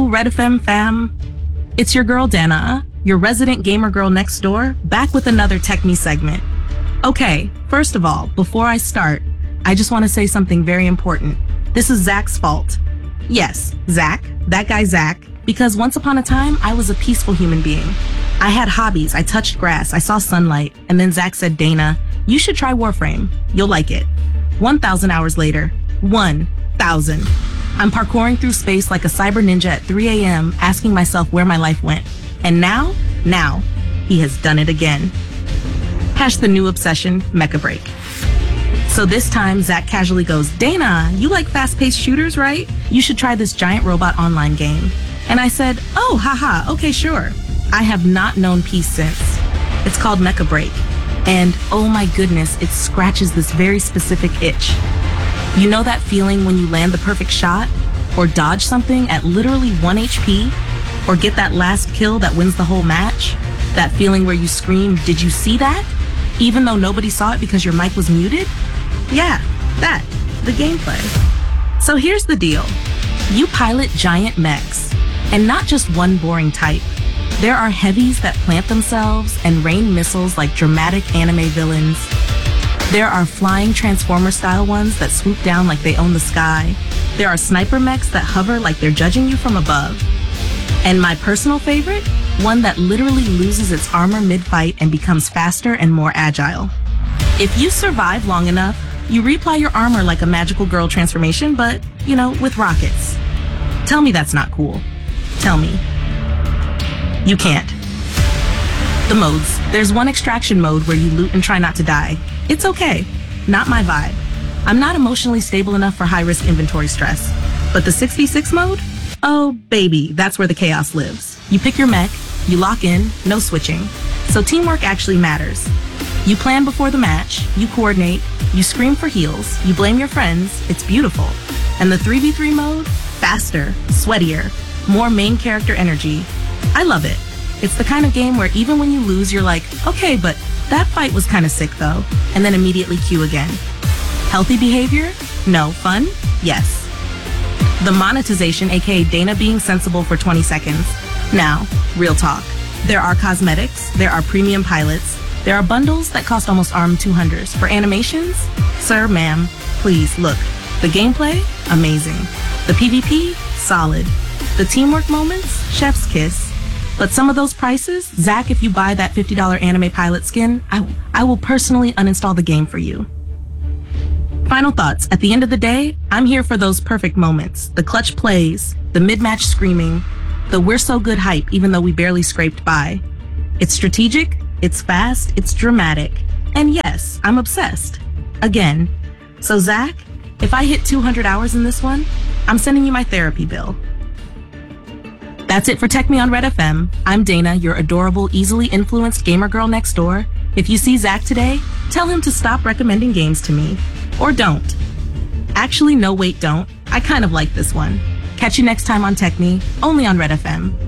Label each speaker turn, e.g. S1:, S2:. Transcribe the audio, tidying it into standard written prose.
S1: Red FM fam. It's your girl Dana, your resident gamer girl next door, back with another Tech Me segment. Okay, first of all, before I start, I just want to say something very important. This is Zach's fault. Yes, Zach, that guy Zach, because once upon a time, I was a peaceful human being. I had hobbies, I touched grass, I saw sunlight, and then Zach said, Dana, you should try Warframe. You'll like it. 1,000 hours later, 1,000. I'm parkouring through space like a cyber ninja at 3 a.m., asking myself where my life went. And now, he has done it again. Hash the new obsession, Mecha Break. So this time, Zach casually goes, Dana, you like fast-paced shooters, right? You should try this giant robot online game. And I said, oh, haha, okay, sure. I have not known peace since. It's called Mecha Break. And oh my goodness, it scratches this very specific itch. You know that feeling when you land the perfect shot? Or dodge something at literally 1 HP? Or get that last kill that wins the whole match? That feeling where you scream, did you see that? Even though nobody saw it because your mic was muted? Yeah, that, the gameplay. So here's the deal. You pilot giant mechs, and not just one boring type. There are heavies that plant themselves and rain missiles like dramatic anime villains. There are flying Transformer-style ones that swoop down like they own the sky. There are sniper mechs that hover like they're judging you from above. And my personal favorite, one that literally loses its armor mid-fight and becomes faster and more agile. If you survive long enough, you reapply your armor like a magical girl transformation, but, with rockets. Tell me that's not cool. Tell me. You can't. The modes. There's one extraction mode where you loot and try not to die. It's okay. Not my vibe. I'm not emotionally stable enough for high-risk inventory stress. But the 6v6 mode? Oh, baby, that's where the chaos lives. You pick your mech, you lock in, no switching. So teamwork actually matters. You plan before the match, you coordinate, you scream for heals, you blame your friends, it's beautiful. And the 3v3 mode? Faster, sweatier, more main character energy. I love it. It's the kind of game where even when you lose, you're like, okay, but that fight was kind of sick though, and then immediately queue again. Healthy behavior? No. Fun? Yes. The monetization, aka Dana being sensible for 20 seconds. Now, real talk. There are cosmetics, there are premium pilots, there are bundles that cost almost ARM 200s. For animations, sir, ma'am, please look. The gameplay, amazing. The PvP, solid. The teamwork moments, chef's kiss. But some of those prices, Zach, if you buy that $50 anime pilot skin, I will personally uninstall the game for you. Final thoughts. At the end of the day, I'm here for those perfect moments. The clutch plays, the mid-match screaming, the we're so good hype even though we barely scraped by. It's strategic, it's fast, it's dramatic. And yes, I'm obsessed. Again. So Zach, if I hit 200 hours in this one, I'm sending you my therapy bill. That's it for Tech Me on Red FM. I'm Dana, your adorable, easily influenced gamer girl next door. If you see Zach today, tell him to stop recommending games to me. Or don't. Actually, no, wait, don't. I kind of like this one. Catch you next time on Tech Me, only on Red FM.